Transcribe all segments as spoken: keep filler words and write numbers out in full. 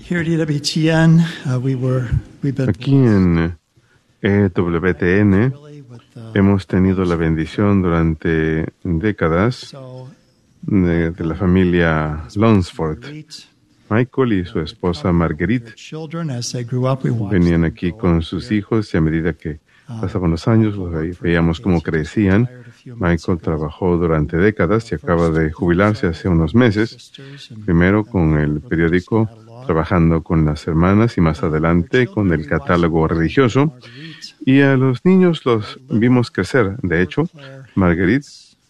Aquí en E W T N hemos tenido la bendición durante décadas de, de la familia Lunsford. Michael y su esposa Marguerite venían aquí con sus hijos y a medida que pasaban los años, pues, veíamos cómo crecían. Michael trabajó durante décadas y acaba de jubilarse hace unos meses, primero con el periódico, trabajando con las hermanas y más adelante con el catálogo religioso. Y a los niños los vimos crecer. De hecho, Marguerite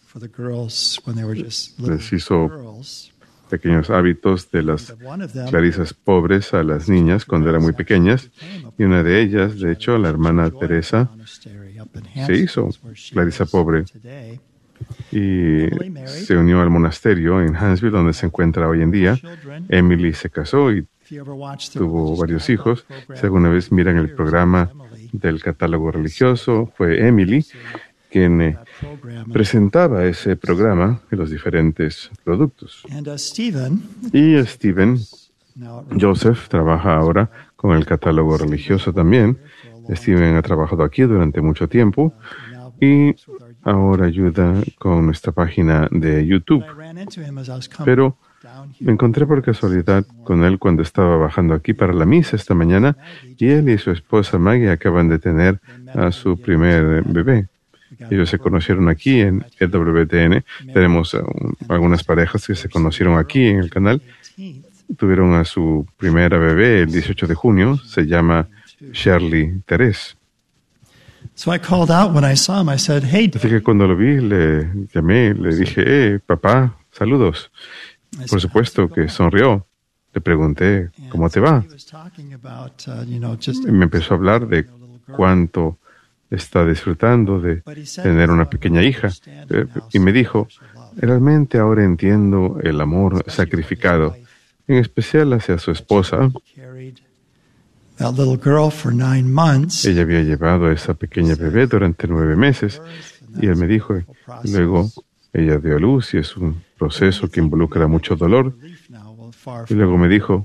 les hizo pequeños hábitos de las clarisas pobres a las niñas cuando eran muy pequeñas. Y una de ellas, de hecho, la hermana Teresa, se hizo clarisa pobre y se unió al monasterio en Huntsville, donde se encuentra hoy en día. Emily se casó y tuvo varios hijos. Si alguna vez miran el programa del catálogo religioso, fue Emily quien eh, presentaba ese programa y los diferentes productos. Y Stephen Joseph trabaja ahora con el catálogo religioso también. Steven ha trabajado aquí durante mucho tiempo y ahora ayuda con nuestra página de YouTube. Pero me encontré por casualidad con él cuando estaba bajando aquí para la misa esta mañana y él y su esposa Maggie acaban de tener a su primer bebé. Ellos se conocieron aquí en E W T N. Tenemos uh, algunas parejas que se conocieron aquí en el canal. Tuvieron a su primera bebé el dieciocho de junio. Se llama Shirley Therese. Así que cuando lo vi, le llamé, le dije, eh, papá, saludos. Por supuesto que sonrió. Le pregunté, ¿cómo te va? Y me empezó a hablar de cuánto está disfrutando de tener una pequeña hija. Y me dijo, realmente ahora entiendo el amor sacrificado, en especial hacia su esposa. Ella había llevado a esa pequeña bebé durante nueve meses y él me dijo, luego ella dio a luz y es un proceso que involucra mucho dolor. Y luego me dijo,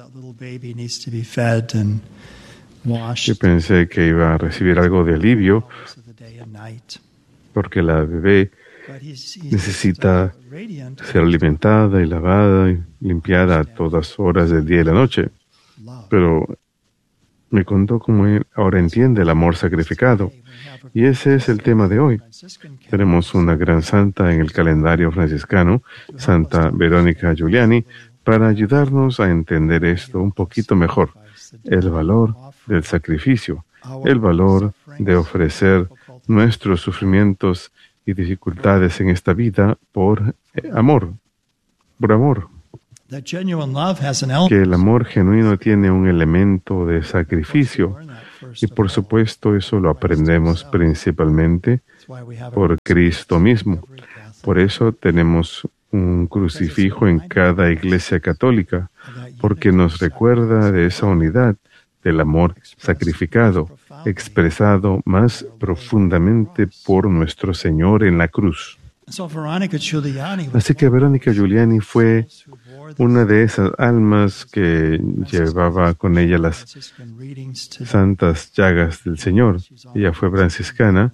yo pensé que iba a recibir algo de alivio porque la bebé necesita ser alimentada y lavada y limpiada a todas horas del día y la noche. Pero me contó cómo él ahora entiende el amor sacrificado. Y ese es el tema de hoy. Tenemos una gran santa en el calendario franciscano, Santa Verónica Giuliani, para ayudarnos a entender esto un poquito mejor. El valor del sacrificio, el valor de ofrecer nuestros sufrimientos y dificultades en esta vida por amor, por amor. Que el amor genuino tiene un elemento de sacrificio y por supuesto eso lo aprendemos principalmente por Cristo mismo. Por eso tenemos un crucifijo en cada iglesia católica, porque nos recuerda de esa unidad del amor sacrificado, expresado más profundamente por nuestro Señor en la cruz. Así que Verónica Giuliani fue una de esas almas que llevaba con ella las santas llagas del Señor. Ella fue franciscana.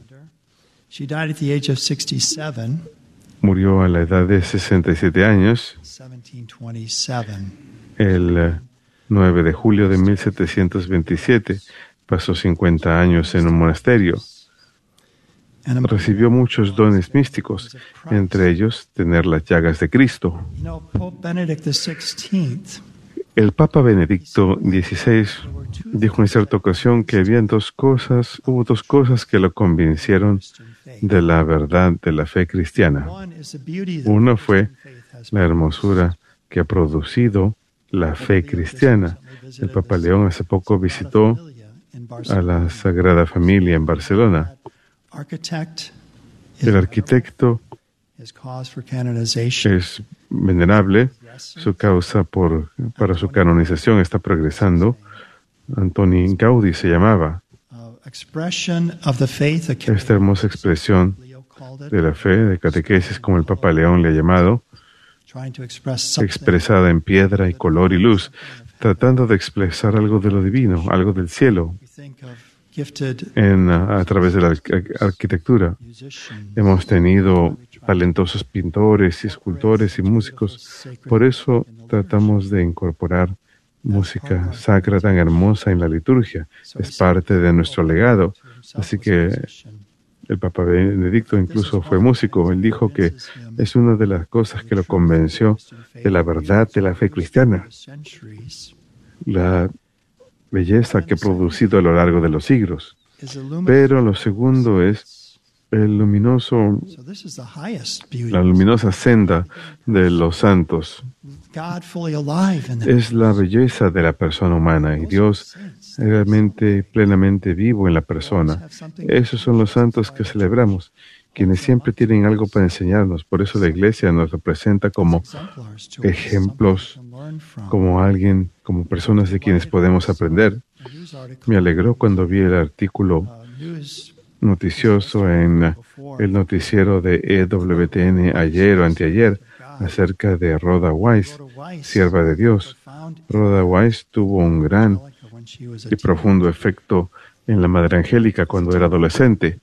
Murió a la edad de sesenta y siete años, el nueve de julio de mil setecientos veintisiete. Pasó cincuenta años en un monasterio. Recibió muchos dones místicos, entre ellos tener las llagas de Cristo. El Papa Benedicto dieciséis dijo en cierta ocasión que había dos cosas, hubo dos cosas que lo convencieron de la verdad de la fe cristiana. Uno fue la hermosura que ha producido la fe cristiana. El Papa León hace poco visitó a la Sagrada Familia en Barcelona. El arquitecto es venerable, su causa por, para su canonización está progresando. Antoni Gaudí se llamaba. Esta hermosa expresión de la fe, de catequesis, como el Papa León le ha llamado, expresada en piedra y color y luz, tratando de expresar algo de lo divino, algo del cielo, en, a, a través de la arquitectura. Hemos tenido talentosos pintores y escultores y músicos. Por eso tratamos de incorporar música sacra tan hermosa en la liturgia. Es parte de nuestro legado. Así que el Papa Benedicto incluso fue músico. Él dijo que es una de las cosas que lo convenció de la verdad de la fe cristiana, la belleza que ha producido a lo largo de los siglos. Pero lo segundo es el luminoso, la luminosa senda de los santos. Es la belleza de la persona humana y Dios realmente plenamente vivo en la persona. Esos son los santos que celebramos, quienes siempre tienen algo para enseñarnos. Por eso la Iglesia nos representa como ejemplos, como alguien, como personas de quienes podemos aprender. Me alegró cuando vi el artículo noticioso en el noticiero de E W T N ayer o anteayer acerca de Rhoda Wise, sierva de Dios. Rhoda Wise tuvo un gran y profundo efecto en la Madre Angélica cuando era adolescente.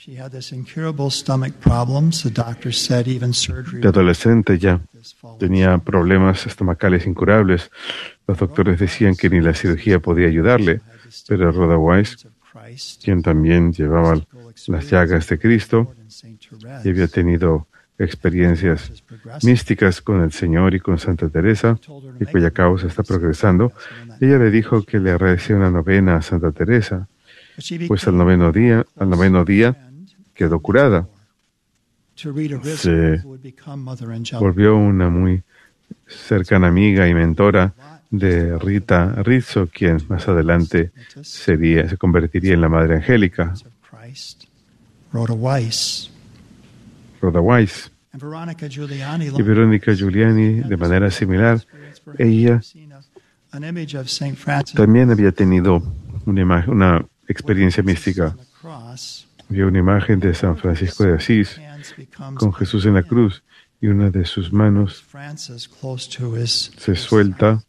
De adolescente ya tenía problemas estomacales incurables. Los doctores decían que ni la cirugía podía ayudarle, pero Rhoda Wise, quien también llevaba las llagas de Cristo y había tenido experiencias místicas con el Señor y con Santa Teresa, y cuya causa está progresando, ella le dijo que le agradecía una novena a Santa Teresa, pues al noveno día, al noveno día quedó curada. Se volvió una muy cercana amiga y mentora de Rita Rizzo, quien más adelante sería, se convertiría en la Madre Angélica. Rhoda Wise. Y Verónica Giuliani, de manera similar, ella también había tenido una, imagen, una experiencia mística. Vio una imagen de San Francisco de Asís con Jesús en la cruz y una de sus manos se suelta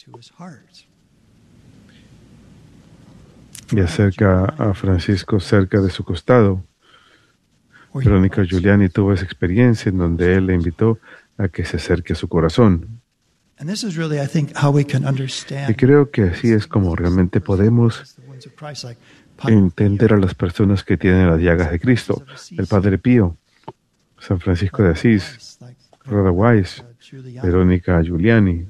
y acerca a Francisco cerca de su costado. Verónica Giuliani tuvo esa experiencia en donde él le invitó a que se acerque a su corazón. Y creo que así es como realmente podemos entender a las personas que tienen las llagas de Cristo. El Padre Pío, San Francisco de Asís, Rhoda Wise, Verónica Giuliani.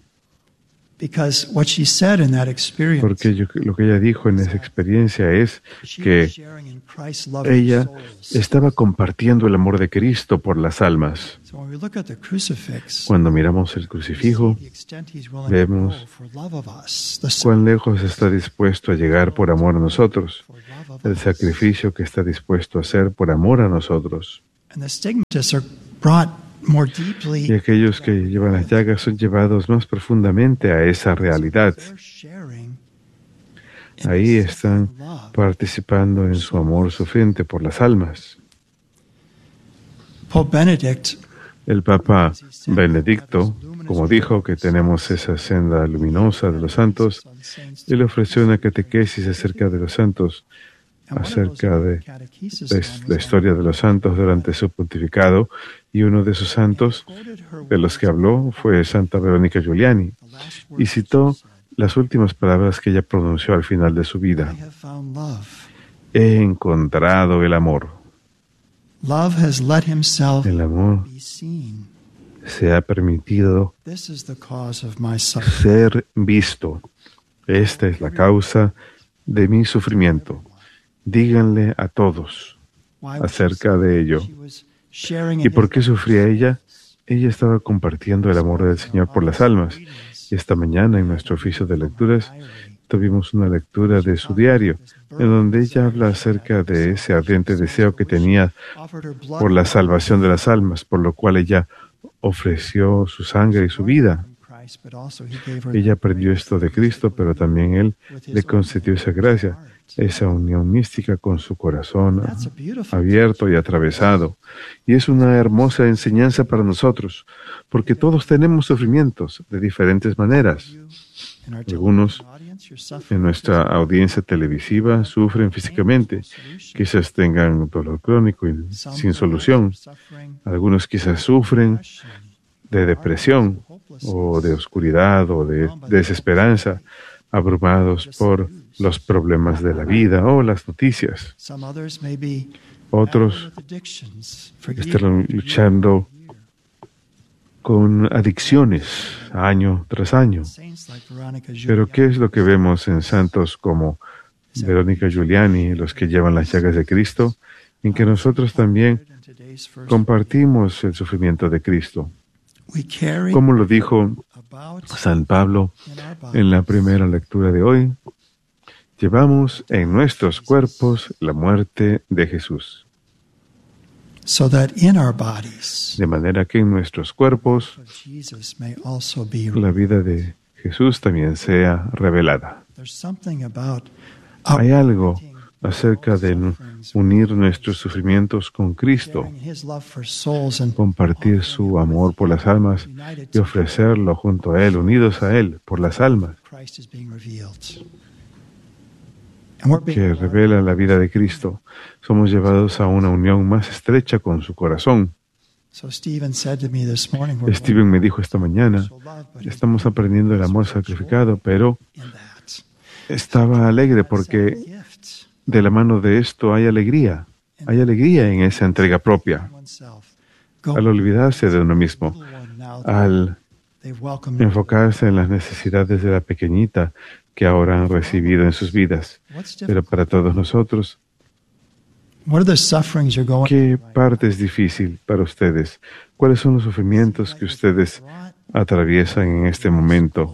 Porque yo, lo que ella dijo en esa experiencia es que ella estaba compartiendo el amor de Cristo por las almas. Cuando miramos el crucifijo, vemos cuán lejos está dispuesto a llegar por amor a nosotros, el sacrificio que está dispuesto a hacer por amor a nosotros. Y aquellos que llevan las llagas son llevados más profundamente a esa realidad. Ahí están participando en su amor sufriente por las almas. El Papa Benedicto, como dijo que tenemos esa senda luminosa de los santos, él ofreció una catequesis acerca de los santos, acerca de la historia de los santos durante su pontificado, y uno de esos santos de los que habló fue Santa Verónica Giuliani, y citó las últimas palabras que ella pronunció al final de su vida. He encontrado el amor. El amor se ha permitido ser visto. Esta es la causa de mi sufrimiento. Díganle a todos acerca de ello. ¿Y por qué sufría ella? Ella estaba compartiendo el amor del Señor por las almas. Y esta mañana, en nuestro oficio de lecturas, tuvimos una lectura de su diario, en donde ella habla acerca de ese ardiente deseo que tenía por la salvación de las almas, por lo cual ella ofreció su sangre y su vida. Ella aprendió esto de Cristo, pero también Él le concedió esa gracia, esa unión mística con su corazón abierto y atravesado. Y es una hermosa enseñanza para nosotros, porque todos tenemos sufrimientos de diferentes maneras. Algunos en nuestra audiencia televisiva sufren físicamente, quizás tengan dolor crónico y sin solución. Algunos quizás sufren de depresión o de oscuridad o de desesperanza, abrumados por los problemas de la vida o las noticias. Otros están luchando con adicciones año tras año. Pero ¿qué es lo que vemos en santos como Verónica Giuliani, los que llevan las llagas de Cristo? En que nosotros también compartimos el sufrimiento de Cristo. Como lo dijo San Pablo en la primera lectura de hoy, llevamos en nuestros cuerpos la muerte de Jesús. De manera que en nuestros cuerpos la vida de Jesús también sea revelada. Hay algo acerca de unir nuestros sufrimientos con Cristo, compartir su amor por las almas y ofrecerlo junto a Él, unidos a Él por las almas, que revela la vida de Cristo. Somos llevados a una unión más estrecha con su corazón. Steven me dijo esta mañana, estamos aprendiendo el amor sacrificado, pero estaba alegre porque de la mano de esto hay alegría. Hay alegría en esa entrega propia. Al olvidarse de uno mismo, al enfocarse en las necesidades de la pequeñita que ahora han recibido en sus vidas. Pero para todos nosotros, ¿qué parte es difícil para ustedes? ¿Cuáles son los sufrimientos que ustedes atraviesan en este momento?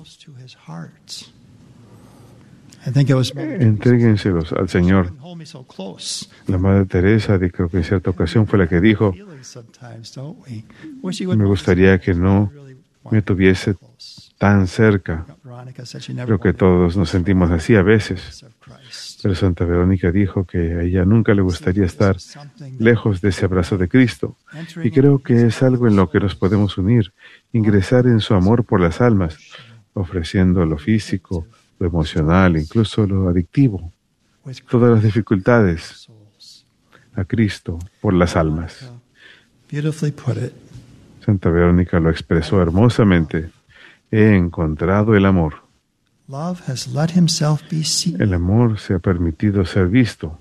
Entréguenselos al Señor. La Madre Teresa, creo que en cierta ocasión fue la que dijo, me gustaría que no me tuviese tan cerca. Creo que todos nos sentimos así a veces. Pero Santa Verónica dijo que a ella nunca le gustaría estar lejos de ese abrazo de Cristo. Y creo que es algo en lo que nos podemos unir, ingresar en su amor por las almas, ofreciendo lo físico, lo emocional, incluso lo adictivo, todas las dificultades a Cristo por las almas. Santa Verónica lo expresó hermosamente. He encontrado el amor. El amor se ha permitido ser visto.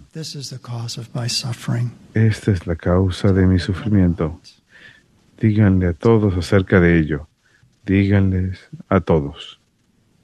Esta es la causa de mi sufrimiento. Díganle a todos acerca de ello. Díganles a todos.